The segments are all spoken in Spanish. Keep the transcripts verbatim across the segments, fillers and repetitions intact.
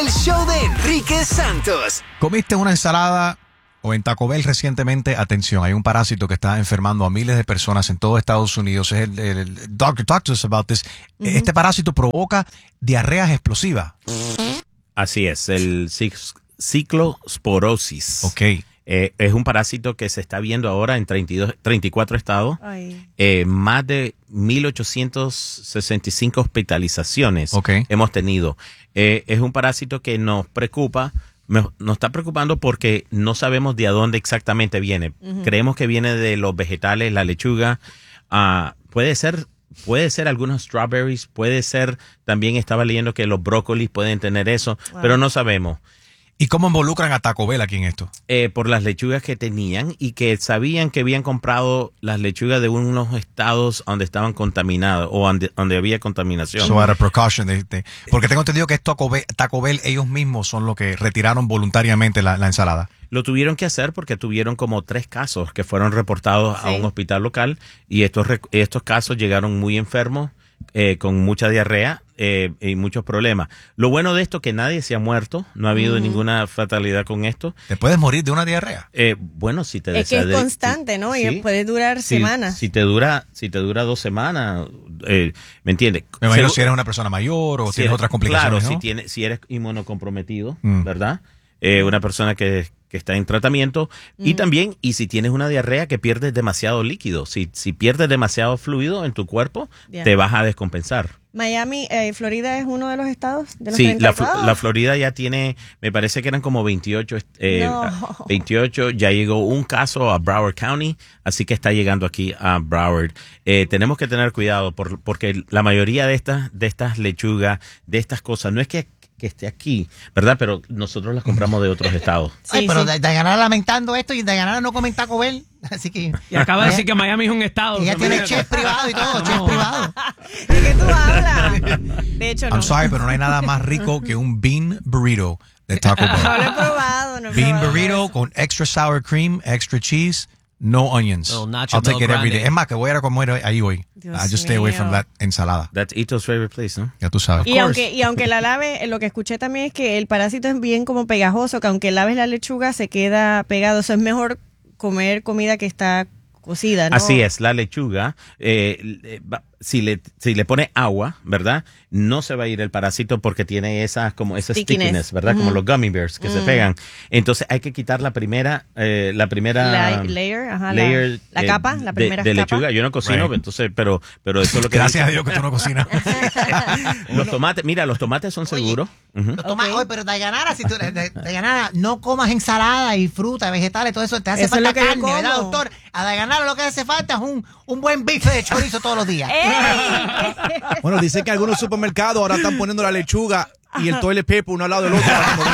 El show de Enrique Santos. ¿Comiste una ensalada o en Taco Bell recientemente? Atención, hay un parásito que está enfermando a miles de personas en todo Estados Unidos. Es el, el, el doctor talk to us about this. Uh-huh. Este parásito provoca diarreas explosivas. Así es, el ciclosporosis. Ok. Eh, es un parásito que se está viendo ahora en treinta y dos, treinta y cuatro estados. Eh, más de mil ochocientas sesenta y cinco hospitalizaciones okay. hemos tenido. Eh, es un parásito que nos preocupa, me, nos está preocupando porque no sabemos de a dónde exactamente viene. Uh-huh. Creemos que viene de los vegetales, la lechuga. Uh, puede ser, puede ser algunos strawberries, puede ser, también estaba leyendo que los brócolis pueden tener eso, wow. pero no sabemos. ¿Y cómo involucran a Taco Bell aquí en esto? Eh, por las lechugas que tenían y que sabían que habían comprado las lechugas de unos estados donde estaban contaminados o donde, donde había contaminación. So, era precaution. De, de, porque tengo entendido que Taco Bell, Taco Bell ellos mismos son los que retiraron voluntariamente la, la ensalada. Lo tuvieron que hacer porque tuvieron como tres casos que fueron reportados sí. a un hospital local y estos, estos casos llegaron muy enfermos. Eh, con mucha diarrea eh, y muchos problemas. Lo bueno de esto es que nadie se ha muerto, no ha habido mm. ninguna fatalidad con esto. ¿Te puedes morir de una diarrea? Eh, bueno, si te es que es constante, si, ¿no? Y ¿sí? puede durar si, semanas. Si te dura, si te dura dos semanas, eh, ¿me entiendes? Me imagino si eres una persona mayor o si tienes eres, otras complicaciones. Claro, ¿no? si tienes, si eres inmunocomprometido, mm. ¿verdad? Eh, una persona que que está en tratamiento mm. y también, y si tienes una diarrea que pierdes demasiado líquido, si, si pierdes demasiado fluido en tu cuerpo, yeah. te vas a descompensar. Miami, eh, Florida es uno de los estados de los Sí, la, oh. la Florida ya tiene, me parece que eran como veintiocho, eh, no. veintiocho, ya llegó un caso a Broward County, así que está llegando aquí a Broward. Eh, tenemos que tener cuidado por, porque la mayoría de estas, de estas lechugas, de estas cosas, no es que que esté aquí, ¿verdad? Pero nosotros las compramos de otros estados. Sí, Ay, pero sí. Dayanara lamentando esto y Dayanara no come en Taco Bell, así que... Y acaba de decir que Miami es un estado. Y ella tiene chef privado y todo, no. chef privado. ¿De qué tú hablas? De hecho, no. I'm sorry, pero no hay nada más rico que un bean burrito de Taco Bell. No lo he probado, no he Bean probado burrito eso. con extra sour cream, extra cheese, no onions. Oh, Nacho I'll take it every Grande. day. Es más, que voy a comer ahí hoy. Dios I just stay away from that ensalada. That's Ito's favorite place, ¿no? Ya tú sabes. Y aunque, y aunque la lave, lo que escuché también es que el parásito es bien como pegajoso, que aunque laves la lechuga se queda pegado. O sea, es mejor comer comida que está cocida, ¿no? Así es, la lechuga, eh, si le si le pone agua, ¿verdad? No se va a ir el parásito porque tiene esas como esa stickiness, stickiness ¿verdad? Uh-huh. Como los gummy bears que mm. se pegan. Entonces hay que quitar la primera eh, la primera la, layer, ajá, layer la, la eh, capa, la primera de, de capa. lechuga. Yo no cocino, right. entonces, pero pero eso es lo que gracias dice. A Dios que tú no cocinas. Los tomates, mira, los tomates son seguros. Oye, uh-huh. okay. Oye, pero Dayanara, si tú, Dayanara, no comas ensalada y fruta, vegetales, todo eso, te hace eso falta es lo carne, que ¿verdad, doctor? A Dayanara lo que hace falta es un, un buen bife de chorizo todos los días. Bueno, dicen que algunos supermercados ahora están poniendo la lechuga y el toilet paper uno al lado del otro.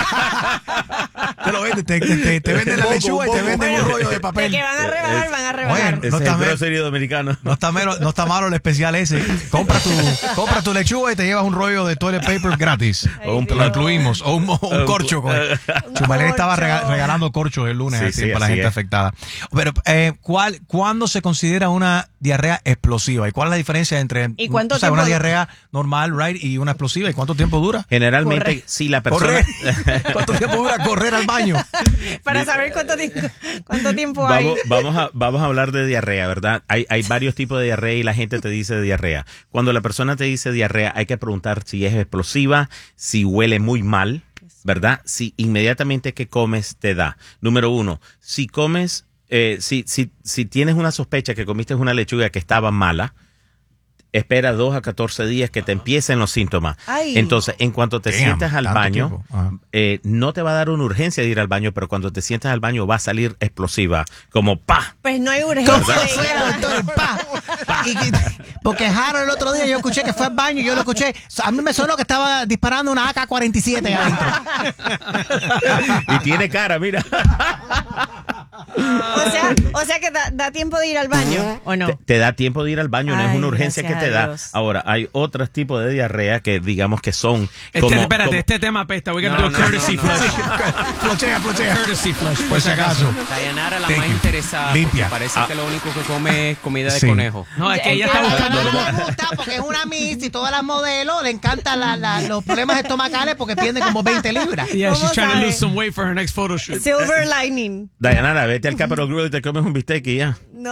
Te lo venden, te, te, te venden la lechuga y te venden un rollo de papel. De que van a rebajar, es, van a rebajar. Bueno, ese no es está el mal, grocery dominicano. No está, malo, no está malo el especial ese. Compra tu, compra tu lechuga y te llevas un rollo de toilet paper gratis. Ay, o un, lo incluimos. O un, o un corcho. Con Chumalén estaba rega, regalando corchos el lunes sí, así, sí, para la gente es. afectada. Pero, eh, ¿cuál, ¿cuándo se considera una diarrea explosiva? ¿Y cuál es la diferencia entre ¿Y cuánto o sea, tiempo una diarrea normal, right, y una explosiva? ¿Y cuánto tiempo dura? Generalmente, Correr. si la persona... Correr. ¿Cuánto tiempo dura correr al baño? Para saber cuánto tiempo, cuánto tiempo vamos, hay. Vamos a, vamos a hablar de diarrea, ¿verdad? Hay, hay varios tipos de diarrea y la gente te dice diarrea. Cuando la persona te dice diarrea, hay que preguntar si es explosiva, si huele muy mal, ¿verdad? Si inmediatamente que comes te da. Número uno, si comes, eh, si, si, si tienes una sospecha que comiste una lechuga que estaba mala, espera dos a catorce días que te empiecen los síntomas. Ay. Entonces, en cuanto te Damn, sientas al baño, uh-huh. eh, no te va a dar una urgencia de ir al baño, pero cuando te sientas al baño va a salir explosiva, como pa. Pues no hay urgencia. ¿Cómo sea, doctor? Pa. Y, y, porque Harold el otro día yo escuché que fue al baño y yo lo escuché. A mí me sonó que estaba disparando una A K cuarenta y siete adentro. Y tiene cara, mira. O sea, o sea que da, da tiempo de ir al baño, ¿o no? Te, te da tiempo de ir al baño, no Ay, es una urgencia que gracias te a da. Dios. Ahora, hay otros tipos de diarrea que digamos que son Este, como... espérate, como- este tema apesta. We're gonna No, do a no, courtesy no, no. flush. Flochea, flochea. Courtesy flush, Por si acaso. Dayanara, la Thank más you. interesada. Limpia. porque Parece Ah. que lo único que come es comida de Sí. conejo. No, es que ella Es está que- buscando No como... me gusta porque es una Miss y todas las modelos le encantan la- la- los problemas estomacales porque pierden como veinte libras. Yeah, she's ¿Cómo trying to sabe? lose some weight for her next photo shoot. Silver lining. Dayanara, vete al Capitol Grill y te comes un bistec y ya. No,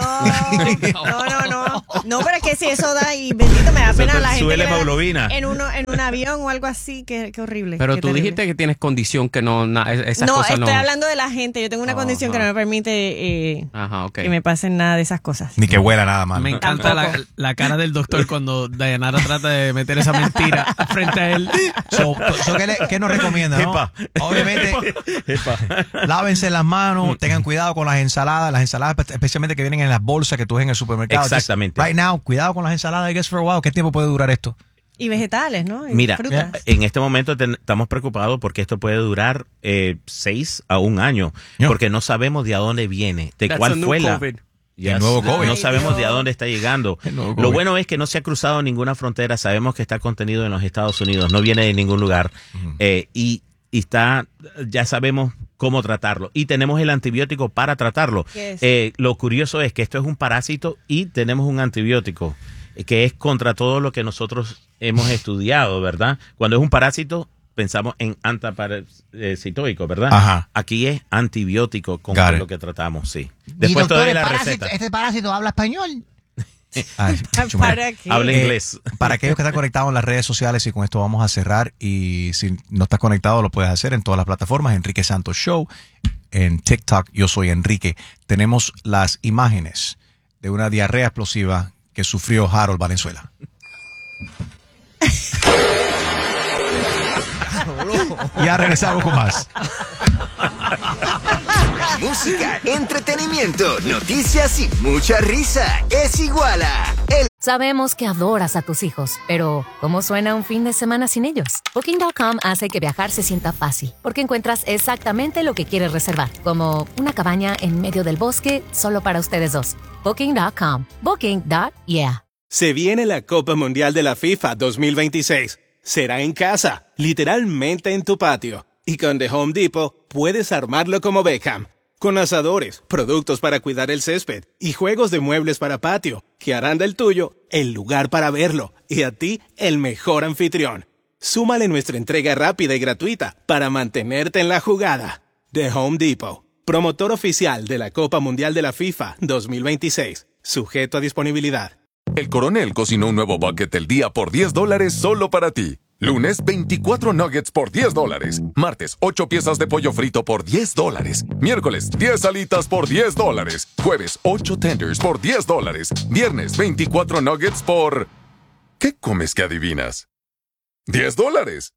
no, no, no. No, pero es que si eso da y bendito me da Eso pena te la gente suele que le da hemoglobina. en uno en un avión o algo así, que, que horrible. Pero qué tú terrible. dijiste que tienes condición que no, na- esas no, cosas estoy no. hablando de la gente. Yo tengo una Ajá. condición que no me permite eh, Ajá, ok. que me pasen nada de esas cosas. Ni que huela nada más. Me encanta la, Tampoco. la cara del doctor cuando Dayanara trata de meter esa mentira frente a él. So, so, ¿qué, le- qué nos recomienda? ¿no? Epa. Obviamente, Epa. lávense las manos, tengan cuidado con las ensaladas, las ensaladas espe- especialmente que vienen en las bolsas que tú ves en el supermercado. Exactamente. Just right now, cuidado con las ensaladas, I guess for a while. ¿Qué tiempo puede durar esto? Y vegetales, ¿no? Y Mira, frutas. en este momento ten- estamos preocupados porque esto puede durar eh, seis a un año, Yo. porque no sabemos de a dónde viene, de That's a cuál new fue la... COVID. El nuevo COVID. No Ay, sabemos de a Dios. dónde está llegando. El nuevo Lo COVID. bueno es que no se ha cruzado ninguna frontera. Sabemos que está contenido en los Estados Unidos. No viene de ningún lugar. Eh, y, y está, ya sabemos cómo tratarlo. Y tenemos el antibiótico para tratarlo. ¿Qué es? Eh, lo curioso es que esto es un parásito y tenemos un antibiótico eh, que es contra todo lo que nosotros hemos estudiado, ¿verdad? Cuando es un parásito, pensamos en antiparasitoico, ¿verdad? Ajá. Aquí es antibiótico con Got it. lo que tratamos, sí. Y Después doctor, te doy el la parásito- receta. este parásito habla español. Ay, chumera. ¿Para qué? Habla Eh, inglés. Para aquellos que están conectados en las redes sociales, y con esto vamos a cerrar, y si no estás conectado lo puedes hacer en todas las plataformas, Enrique Santos Show, en TikTok, yo soy Enrique. Tenemos las imágenes de una diarrea explosiva que sufrió Harold Valenzuela. Ya regresamos con más. Música, entretenimiento, noticias y mucha risa. Es igual a El Sabemos que adoras a tus hijos, pero ¿cómo suena un fin de semana sin ellos? Booking punto com hace que viajar se sienta fácil, porque encuentras exactamente lo que quieres reservar, como una cabaña en medio del bosque solo para ustedes dos. Booking punto com. Booking punto yeah. Se viene la Copa Mundial de la FIFA dos mil veintiséis. Será en casa, literalmente en tu patio. Y con The Home Depot puedes armarlo como Beckham. Con asadores, productos para cuidar el césped y juegos de muebles para patio, que harán del tuyo el lugar para verlo y a ti el mejor anfitrión. Súmale nuestra entrega rápida y gratuita para mantenerte en la jugada. The Home Depot, promotor oficial de la Copa Mundial de la FIFA dos mil veintiséis, sujeto a disponibilidad. El Coronel cocinó un nuevo bucket del día por diez dólares solo para ti. Lunes, veinticuatro nuggets por diez dólares. Martes, ocho piezas de pollo frito por diez dólares. Miércoles, diez alitas por diez dólares. Jueves, ocho tenders por diez dólares. Viernes, veinticuatro nuggets por... ¿Qué comes que adivinas? diez dólares.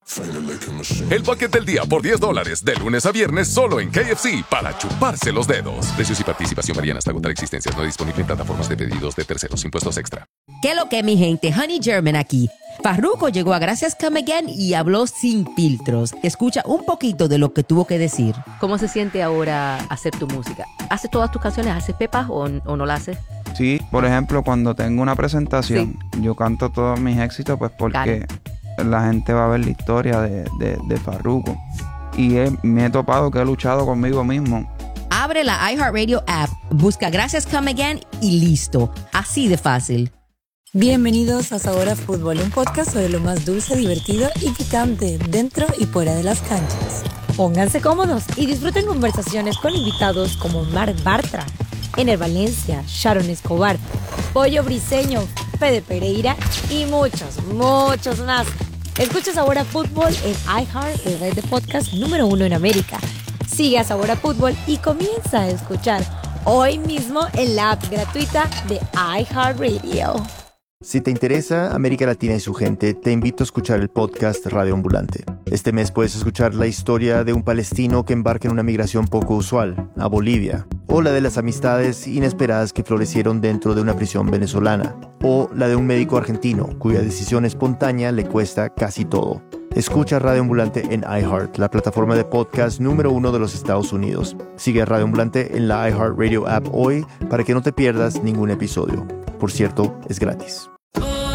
El bucket del día por diez dólares. De lunes a viernes solo en K F C para chuparse los dedos. Precios y participación varían hasta agotar existencias. No disponible en plataformas de pedidos de terceros. Impuestos extra. ¿Qué lo que, mi gente? Honey German aquí. Farruko llegó a Gracias Come Again y habló sin filtros. Escucha un poquito de lo que tuvo que decir. ¿Cómo se siente ahora hacer tu música? ¿Haces todas tus canciones? ¿Haces pepas o, o no la haces? Sí, por ejemplo, cuando tengo una presentación, yo canto todos mis éxitos pues porque la gente va a ver la historia de, de, de Farruko. Y he- me he topado que he luchado conmigo mismo. Abre la iHeartRadio app, busca Gracias Come Again y listo. Así de fácil. Bienvenidos a Sabor a Fútbol, un podcast sobre lo más dulce, divertido y picante dentro y fuera de las canchas. Pónganse cómodos y disfruten conversaciones con invitados como Marc Bartra, Ener Valencia, Sharon Escobar, Pollo Briseño, Fede Pereira y muchos, muchos más. Escucha Sabor a Fútbol en iHeart, el red de podcast número uno en América. Sigue a Sabor a Fútbol y comienza a escuchar hoy mismo en la app gratuita de iHeartRadio. Si te interesa América Latina y su gente, te invito a escuchar el podcast Radio Ambulante. Este mes puedes escuchar la historia de un palestino que embarca en una migración poco usual, a Bolivia, o la de las amistades inesperadas que florecieron dentro de una prisión venezolana, o la de un médico argentino cuya decisión espontánea le cuesta casi todo. Escucha Radio Ambulante en iHeart, la plataforma de podcast número uno de los Estados Unidos. Sigue a Radio Ambulante en la iHeartRadio app hoy para que no te pierdas ningún episodio. Por cierto, es gratis.